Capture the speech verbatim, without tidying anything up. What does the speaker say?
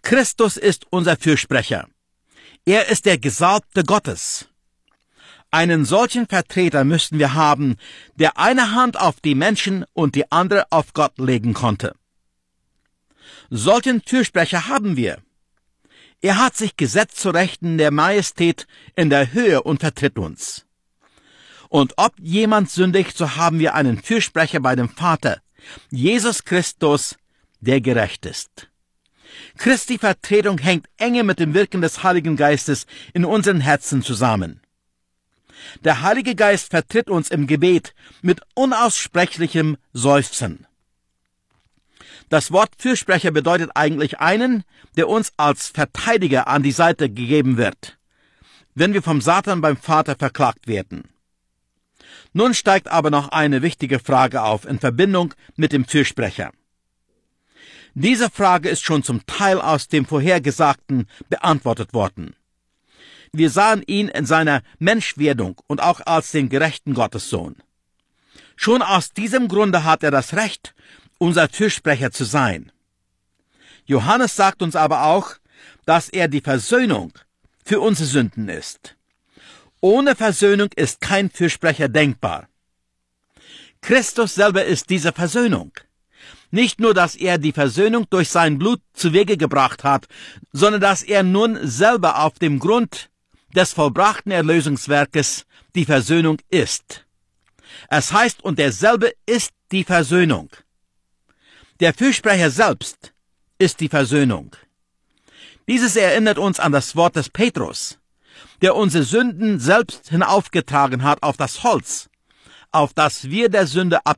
Christus ist unser Fürsprecher. Er ist der Gesalbte Gottes. Einen solchen Vertreter müssten wir haben, der eine Hand auf die Menschen und die andere auf Gott legen konnte. Solchen Fürsprecher haben wir. Er hat sich gesetzt zu Rechten der Majestät in der Höhe und vertritt uns. Und ob jemand sündigt, so haben wir einen Fürsprecher bei dem Vater, Jesus Christus, der gerecht ist. Christi Vertretung hängt enge mit dem Wirken des Heiligen Geistes in unseren Herzen zusammen. Der Heilige Geist vertritt uns im Gebet mit unaussprechlichem Seufzen. Das Wort Fürsprecher bedeutet eigentlich einen, der uns als Verteidiger an die Seite gegeben wird, wenn wir vom Satan beim Vater verklagt werden. Nun steigt aber noch eine wichtige Frage auf in Verbindung mit dem Fürsprecher. Diese Frage ist schon zum Teil aus dem Vorhergesagten beantwortet worden. Wir sahen ihn in seiner Menschwerdung und auch als den gerechten Gottessohn. Schon aus diesem Grunde hat er das Recht, unser Fürsprecher zu sein. Johannes sagt uns aber auch, dass er die Versöhnung für unsere Sünden ist. Ohne Versöhnung ist kein Fürsprecher denkbar. Christus selber ist diese Versöhnung. Nicht nur, dass er die Versöhnung durch sein Blut zuwege gebracht hat, sondern dass er nun selber auf dem Grund des vollbrachten Erlösungswerkes die Versöhnung ist. Es heißt, und derselbe ist die Versöhnung. Der Fürsprecher selbst ist die Versöhnung. Dieses erinnert uns an das Wort des Petrus, der unsere Sünden selbst hinaufgetragen hat auf das Holz, auf das wir der Sünde ab